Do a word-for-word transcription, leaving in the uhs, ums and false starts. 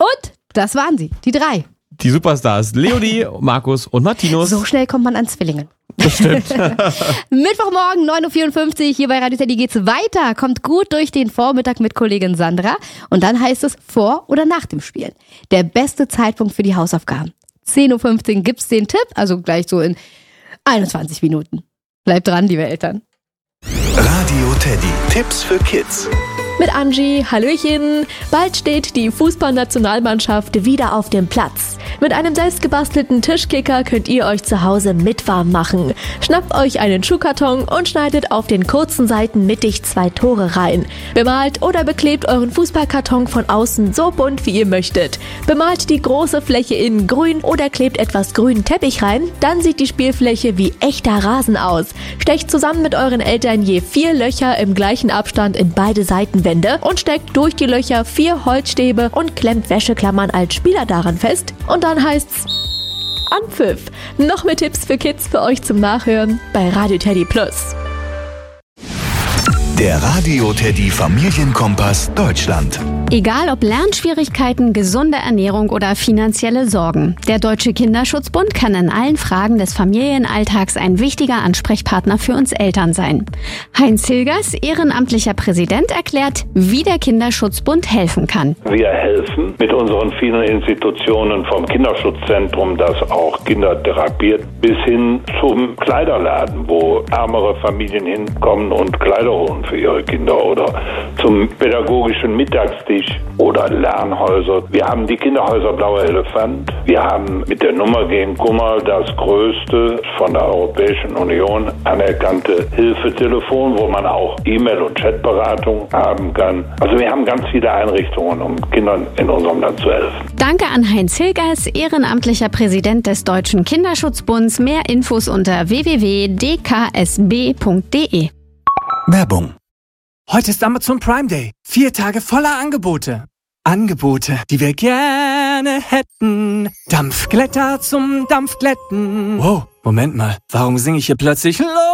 Und das waren sie, die drei. Die Superstars Leonie, Markus und Martinus. So schnell kommt man an Zwillingen. Das stimmt. Mittwochmorgen, neun Uhr vierundfünfzig, hier bei Radio Teddy geht's weiter. Kommt gut durch den Vormittag mit Kollegin Sandra. Und dann heißt es vor oder nach dem Spielen. Der beste Zeitpunkt für die Hausaufgaben. zehn Uhr fünfzehn gibt's den Tipp, also gleich so in einundzwanzig Minuten. Bleibt dran, liebe Eltern. Radio Teddy, Tipps für Kids. Mit Angie, Hallöchen. Bald steht die Fußballnationalmannschaft wieder auf dem Platz. Mit einem selbstgebastelten Tischkicker könnt ihr euch zu Hause mit warm machen. Schnappt euch einen Schuhkarton und schneidet auf den kurzen Seiten mittig zwei Tore rein. Bemalt oder beklebt euren Fußballkarton von außen so bunt, wie ihr möchtet. Bemalt die große Fläche innen grün oder klebt etwas grünen Teppich rein. Dann sieht die Spielfläche wie echter Rasen aus. Stecht zusammen mit euren Eltern je vier Löcher im gleichen Abstand in beide Seitenwände und steckt durch die Löcher vier Holzstäbe und klemmt Wäscheklammern als Spieler daran fest. Und dann heißt's Anpfiff. Noch mehr Tipps für Kids für euch zum Nachhören bei Radio Teddy Plus. Der Radio Teddy Familienkompass Deutschland. Egal ob Lernschwierigkeiten, gesunde Ernährung oder finanzielle Sorgen. Der Deutsche Kinderschutzbund kann in allen Fragen des Familienalltags ein wichtiger Ansprechpartner für uns Eltern sein. Heinz Hilgers, ehrenamtlicher Präsident, erklärt, wie der Kinderschutzbund helfen kann. Wir helfen mit unseren vielen Institutionen vom Kinderschutzzentrum, das auch Kinder therapiert, bis hin zum Kleiderladen, wo ärmere Familien hinkommen und Kleider holen für ihre Kinder, oder zum pädagogischen Mittagstisch oder Lernhäuser. Wir haben die Kinderhäuser Blauer Elefant. Wir haben mit der Nummer gegen Kummer das größte von der Europäischen Union anerkannte Hilfetelefon, wo man auch E-Mail- und Chatberatung haben kann. Also wir haben ganz viele Einrichtungen, um Kindern in unserem Land zu helfen. Danke an Heinz Hilgers, ehrenamtlicher Präsident des Deutschen Kinderschutzbunds. Mehr Infos unter w w w punkt d k s b punkt d e. Werbung. Heute ist Amazon Prime Day. Vier Tage voller Angebote. Angebote, die wir gerne hätten. Dampfglätter zum Dampfglätten. Wow, Moment mal. Warum singe ich hier plötzlich Lo?